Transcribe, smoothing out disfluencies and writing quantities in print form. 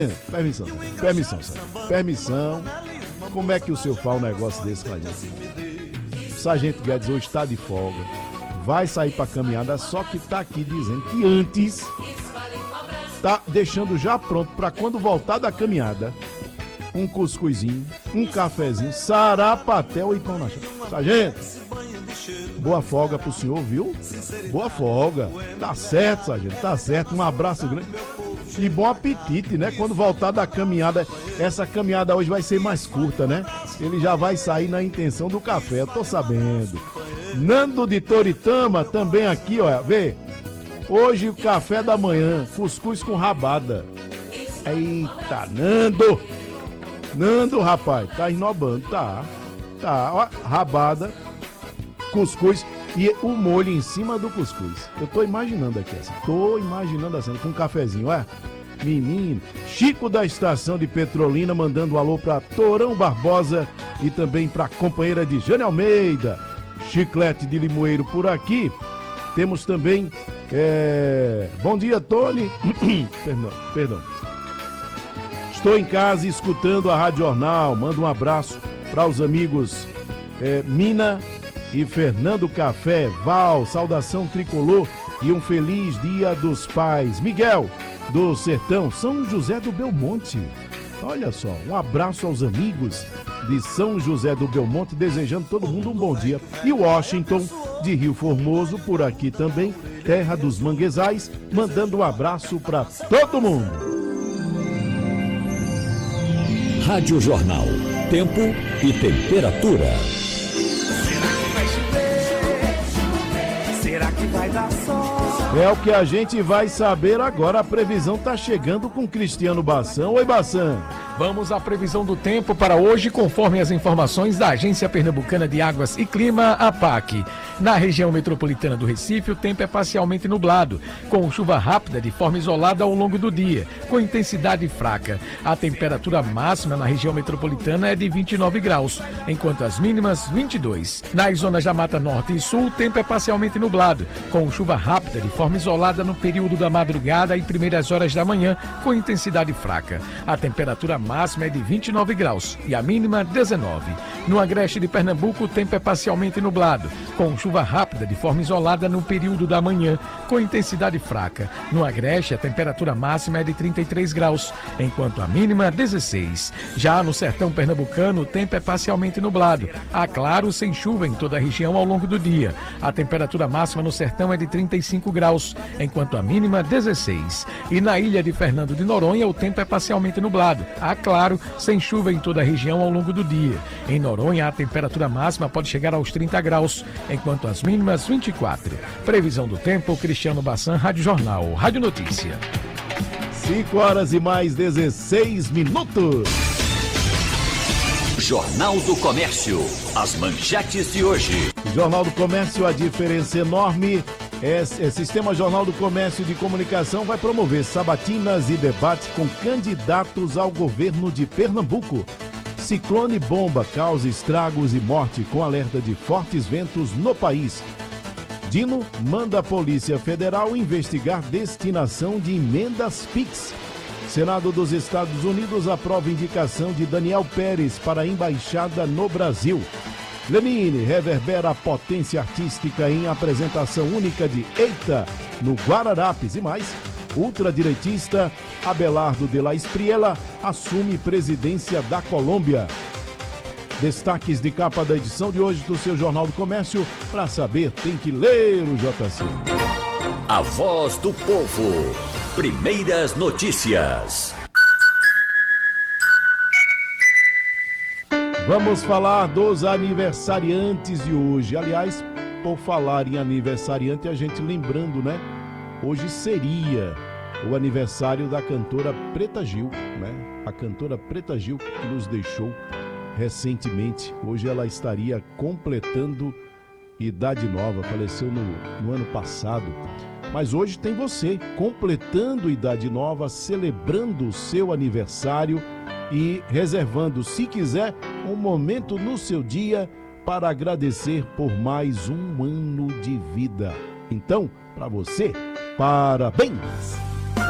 Permissão, permissão. Como é que o senhor fala um negócio desse com a gente? O Sargento Guedes hoje está de folga, vai sair pra caminhada, só que tá aqui dizendo que antes tá deixando já pronto pra quando voltar da caminhada, um cuscuzinho, um cafezinho, sarapatel e pão na chave. Sargento, boa folga pro senhor, viu? Boa folga. Tá certo, sargento, tá certo. Um abraço grande. E bom apetite, né? Quando voltar da caminhada, essa caminhada hoje vai ser mais curta, né? Ele já vai sair na intenção do café, eu tô sabendo. Nando de Toritama também aqui, ó, vê. Hoje o café da manhã, cuscuz com rabada. Eita, Nando, rapaz, tá inobando, tá, ó, rabada, cuscuz e o molho em cima do cuscuz. Eu tô imaginando aqui assim, com um cafezinho, ó. Menino, Chico da estação de Petrolina mandando um alô pra Torão Barbosa e também pra companheira de Jane Almeida. Chiclete de Limoeiro por aqui. Temos também, bom dia, Tony. Perdão. Estou em casa escutando a Rádio Jornal. Manda um abraço para os amigos Mina e Fernando Café, Val, saudação tricolor e um feliz Dia dos Pais. Miguel, do Sertão, São José do Belmonte. Olha só, um abraço aos amigos de São José do Belmonte, desejando todo mundo um bom dia. E Washington, de Rio Formoso, por aqui também, terra dos manguezais, mandando um abraço para todo mundo. Rádio Jornal, tempo e temperatura. Será que vai dar sol? É o que a gente vai saber agora. A previsão tá chegando com Cristiano Bassan. Oi, Bassan. Vamos à previsão do tempo para hoje, conforme as informações da Agência Pernambucana de Águas e Clima, APAC. Na região metropolitana do Recife, o tempo é parcialmente nublado, com chuva rápida de forma isolada ao longo do dia, com intensidade fraca. A temperatura máxima na região metropolitana é de 29 graus, enquanto as mínimas 22. Nas zonas da Mata Norte e Sul, o tempo é parcialmente nublado, com chuva rápida de forma isolada no período da madrugada e primeiras horas da manhã, com intensidade fraca. A temperatura máxima é de 29 graus e a mínima 19. No agreste de Pernambuco, o tempo é parcialmente nublado, com chuva rápida de forma isolada no período da manhã, com intensidade fraca. No agreste, a temperatura máxima é de 33 graus, enquanto a mínima 16. Já no sertão pernambucano, o tempo é parcialmente nublado. Há claro, sem chuva em toda a região ao longo do dia. A temperatura máxima no sertão é de 35 graus, enquanto a mínima 16. E na ilha de Fernando de Noronha, o tempo é parcialmente nublado. Há claro, sem chuva em toda a região ao longo do dia. Em Noronha, a temperatura máxima pode chegar aos 30 graus, enquanto as mínimas 24. Previsão do tempo, Cristiano Bassan, Rádio Jornal, Rádio Notícia. 5 horas e mais 16 minutos. Jornal do Comércio, as manchetes de hoje. Jornal do Comércio, a diferença enorme. Sistema Jornal do Comércio de Comunicação vai promover sabatinas e debates com candidatos ao governo de Pernambuco. Ciclone bomba causa estragos e morte com alerta de fortes ventos no país. Dino manda a Polícia Federal investigar destinação de emendas PIX. Senado dos Estados Unidos aprova indicação de Daniel Pérez para a embaixada no Brasil. Lenine reverbera a potência artística em apresentação única de Eita, no Guararapes. E mais, ultradireitista Abelardo de la Espriella assume presidência da Colômbia. Destaques de capa da edição de hoje do seu Jornal do Comércio. Para saber, tem que ler o JC. A voz do povo. Primeiras notícias. Vamos falar dos aniversariantes de hoje. Aliás, por falar em aniversariante, a gente lembrando, né? Hoje seria o aniversário da cantora Preta Gil, né? A cantora Preta Gil que nos deixou recentemente. Hoje ela estaria completando idade nova, faleceu no ano passado. Mas hoje tem você completando idade nova, celebrando o seu aniversário e reservando, se quiser, um momento no seu dia para agradecer por mais um ano de vida. Então, para você, parabéns!